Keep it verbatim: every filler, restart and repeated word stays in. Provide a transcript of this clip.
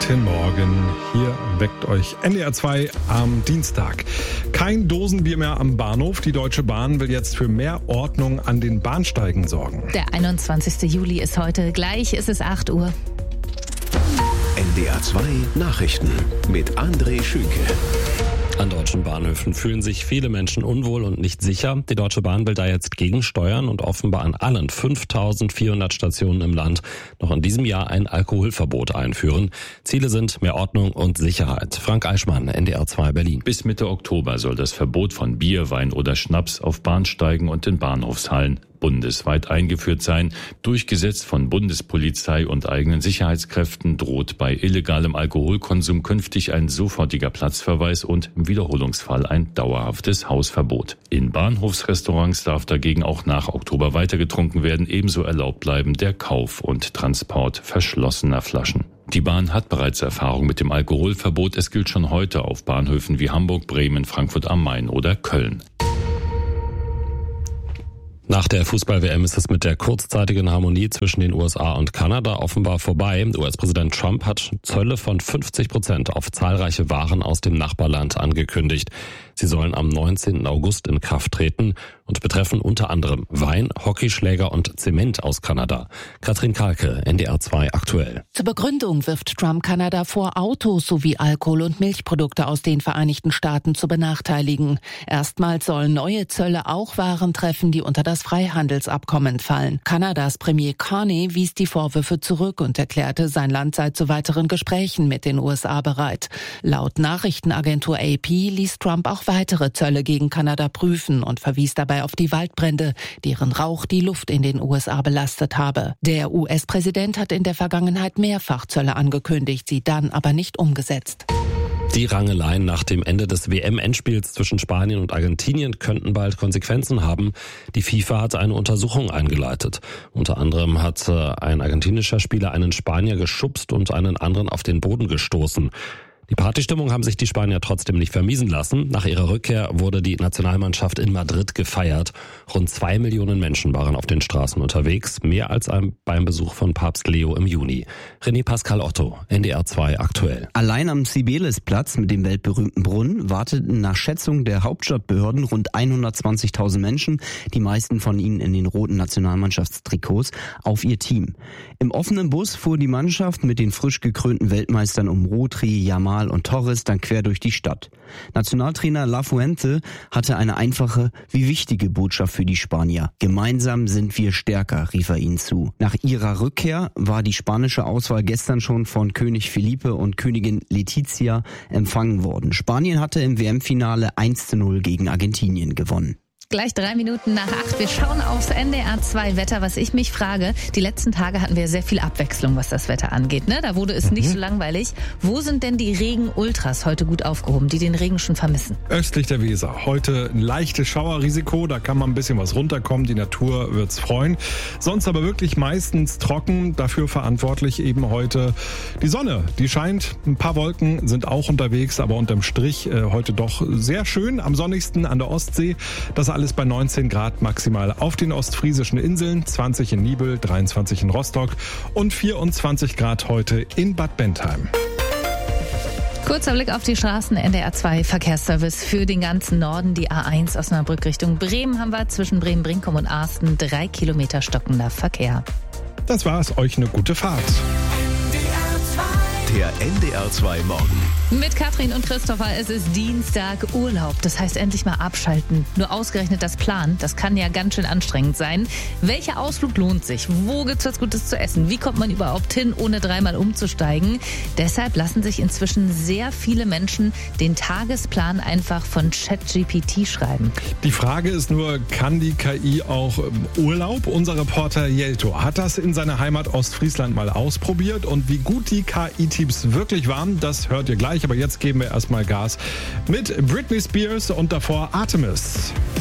Guten Morgen, hier weckt euch N D R zwei am Dienstag. Kein Dosenbier mehr am Bahnhof. Die Deutsche Bahn will jetzt für mehr Ordnung an den Bahnsteigen sorgen. Der einundzwanzigste Juli ist heute. Gleich ist es acht Uhr. N D R zwei Nachrichten mit André Schünke. An deutschen Bahnhöfen fühlen sich viele Menschen unwohl und nicht sicher. Die Deutsche Bahn will da jetzt gegensteuern und offenbar an allen fünftausendvierhundert Stationen im Land noch in diesem Jahr ein Alkoholverbot einführen. Ziele sind mehr Ordnung und Sicherheit. Frank Eichmann, N D R zwei Berlin. Bis Mitte Oktober soll das Verbot von Bier, Wein oder Schnaps auf Bahnsteigen und in Bahnhofshallen bundesweit eingeführt sein. Durchgesetzt von Bundespolizei und eigenen Sicherheitskräften droht bei illegalem Alkoholkonsum künftig ein sofortiger Platzverweis und im Wiederholungsfall ein dauerhaftes Hausverbot. In Bahnhofsrestaurants darf dagegen auch nach Oktober weiter getrunken werden. Ebenso erlaubt bleiben der Kauf und Transport verschlossener Flaschen. Die Bahn hat bereits Erfahrung mit dem Alkoholverbot. Es gilt schon heute auf Bahnhöfen wie Hamburg, Bremen, Frankfurt am Main oder Köln. Nach der Fußball-W M ist es mit der kurzzeitigen Harmonie zwischen den U S A und Kanada offenbar vorbei. U S-Präsident Trump hat Zölle von fünfzig Prozent auf zahlreiche Waren aus dem Nachbarland angekündigt. Sie sollen am neunzehnten August in Kraft treten und betreffen unter anderem Wein, Hockeyschläger und Zement aus Kanada. Katrin Kalke, N D R zwei aktuell. Zur Begründung wirft Trump Kanada vor, Autos sowie Alkohol- und Milchprodukte aus den Vereinigten Staaten zu benachteiligen. Erstmals sollen neue Zölle auch Waren treffen, die unter das Freihandelsabkommen fallen. Kanadas Premier Carney wies die Vorwürfe zurück und erklärte, sein Land sei zu weiteren Gesprächen mit den U S A bereit. Laut Nachrichtenagentur A P ließ Trump auch weitere Zölle gegen Kanada prüfen und verwies dabei auf die Waldbrände, deren Rauch die Luft in den U S A belastet habe. Der U S-Präsident hat in der Vergangenheit mehrfach Zölle angekündigt, sie dann aber nicht umgesetzt. Die Rangeleien nach dem Ende des W M-Endspiels zwischen Spanien und Argentinien könnten bald Konsequenzen haben. Die FIFA hat eine Untersuchung eingeleitet. Unter anderem hat ein argentinischer Spieler einen Spanier geschubst und einen anderen auf den Boden gestoßen. Die Partystimmung haben sich die Spanier trotzdem nicht vermiesen lassen. Nach ihrer Rückkehr wurde die Nationalmannschaft in Madrid gefeiert. Rund zwei Millionen Menschen waren auf den Straßen unterwegs, mehr als beim Besuch von Papst Leo im Juni. René Pascal Otto, N D R zwei aktuell. Allein am Sibelisplatz mit dem weltberühmten Brunnen warteten nach Schätzung der Hauptstadtbehörden rund hundertzwanzigtausend Menschen, die meisten von ihnen in den roten Nationalmannschaftstrikots, auf ihr Team. Im offenen Bus fuhr die Mannschaft mit den frisch gekrönten Weltmeistern um Rodri, Yamal und Torres dann quer durch die Stadt. Nationaltrainer Lafuente hatte eine einfache wie wichtige Botschaft für die Spanier. Gemeinsam sind wir stärker, rief er ihnen zu. Nach ihrer Rückkehr war die spanische Auswahl gestern schon von König Felipe und Königin Letizia empfangen worden. Spanien hatte im W M-Finale eins zu null gegen Argentinien gewonnen. Gleich drei Minuten nach acht. Wir schauen aufs N D R zwei Wetter. Was ich mich frage, die letzten Tage hatten wir sehr viel Abwechslung, was das Wetter angeht. Ne? Da wurde es mhm. nicht so langweilig. Wo sind denn die Regen-Ultras heute gut aufgehoben, die den Regen schon vermissen? Östlich der Weser. Heute ein leichtes Schauerrisiko. Da kann man ein bisschen was runterkommen. Die Natur wird's freuen. Sonst aber wirklich meistens trocken. Dafür verantwortlich eben heute die Sonne. Die scheint. Ein paar Wolken sind auch unterwegs. Aber unterm Strich äh, heute doch sehr schön. Am sonnigsten an der Ostsee. Das alles bei neunzehn Grad maximal auf den ostfriesischen Inseln, zwanzig in Niebüll, dreiundzwanzig in Rostock und vierundzwanzig Grad heute in Bad Bentheim. Kurzer Blick auf die Straßen, N D R zwei Verkehrsservice für den ganzen Norden. Die A eins Osnabrück Richtung Bremen haben wir zwischen Bremen-Brinkum und Asten drei Kilometer stockender Verkehr. Das war's, euch eine gute Fahrt. Der N D R zwei Morgen. Mit Katrin und Christopher, es ist Dienstag, Urlaub. Das heißt endlich mal abschalten. Nur ausgerechnet das Planen, das kann ja ganz schön anstrengend sein. Welcher Ausflug lohnt sich? Wo gibt's was Gutes zu essen? Wie kommt man überhaupt hin, ohne dreimal umzusteigen? Deshalb lassen sich inzwischen sehr viele Menschen den Tagesplan einfach von ChatGPT schreiben. Die Frage ist nur, kann die K I auch Urlaub? Unser Reporter Jelto hat das in seiner Heimat Ostfriesland mal ausprobiert. Und wie gut die K I-Tipps wirklich waren, das hört ihr gleich. Aber jetzt geben wir erstmal Gas mit Britney Spears und davor Artemis.